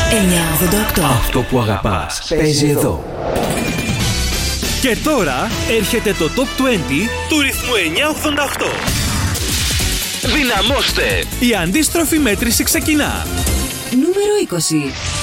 988. Αυτό που αγαπάς παίζει εδώ. Και τώρα έρχεται το Top 20 του ρυθμού 988. Δυναμώστε! Η αντίστροφη μέτρηση ξεκινά. Νούμερο 20.